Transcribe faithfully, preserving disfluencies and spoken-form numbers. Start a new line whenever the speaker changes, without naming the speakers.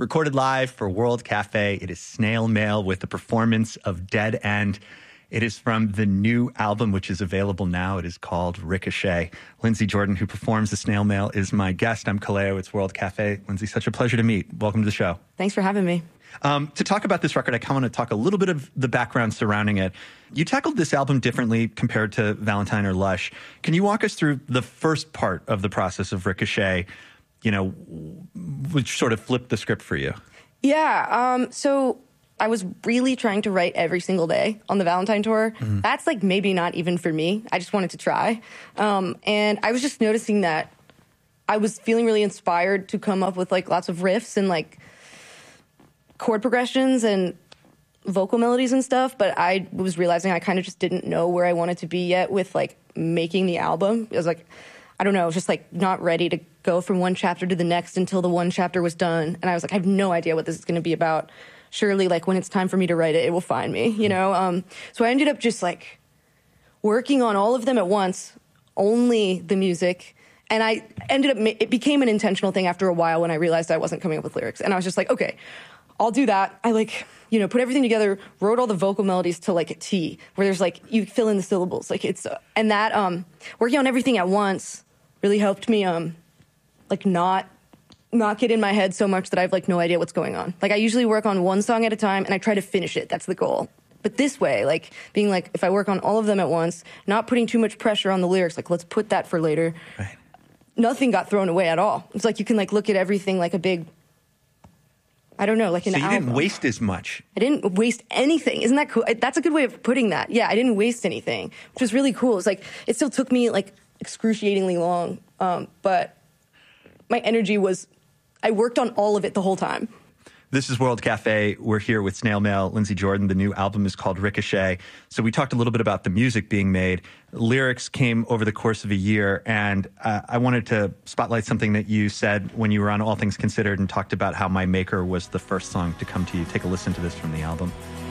recorded live for World Cafe. It is Snail Mail with the performance of Dead End. It is from the new album, which is available now. It is called Ricochet. Lindsey Jordan, who performs the Snail Mail, is my guest. I'm Kaleo. It's World Cafe. Lindsey, such a pleasure to meet. Welcome to the show.
Thanks for having me.
Um, to talk about this record, I kind of want to talk a little bit of the background surrounding it. You tackled this album differently compared to Valentine or Lush. Can you walk us through the first part of the process of Ricochet, you know, which sort of flipped the script for you?
Yeah, um, so I was really trying to write every single day on the Valentine tour. Mm-hmm. That's like maybe not even for me. I just wanted to try. Um, and I was just noticing that I was feeling really inspired to come up with like lots of riffs and like chord progressions and vocal melodies and stuff. But I was realizing I kind of just didn't know where I wanted to be yet with like making the album. It was like, I don't know, just like not ready to go from one chapter to the next until the one chapter was done. And I was like, I have no idea what this is going to be about. Surely, like, when it's time for me to write it, it will find me, you know? Um, so I ended up just, like, working on all of them at once, only the music. And I ended up, ma- it became an intentional thing after a while when I realized I wasn't coming up with lyrics. And I was just like, okay, I'll do that. I, like, you know, put everything together, wrote all the vocal melodies to, like, a T, where there's, like, you fill in the syllables. Like, it's, uh, and that, um, working on everything at once really helped me, um, like, not not get in my head so much that I have like no idea what's going on. Like I usually work on one song at a time and I try to finish it. That's the goal. But this way, like being like, if I work on all of them at once, not putting too much pressure on the lyrics, like let's put that for later.
Right.
Nothing got thrown away at all. It's like you can like look at everything like a big, I don't know, like an
album. So you
album.
didn't waste as much.
I didn't waste anything. Isn't that cool? That's a good way of putting that. Yeah, I didn't waste anything, which was really cool. It's like, it still took me like excruciatingly long, um, but my energy was, I worked on all of it the whole time.
This is World Cafe. We're here with Snail Mail, Lindsey Jordan. The new album is called Ricochet. So we talked a little bit about the music being made. Lyrics came over the course of a year, and uh, I wanted to spotlight something that you said when you were on All Things Considered and talked about how My Maker was the first song to come to you. Take a listen to this from the album.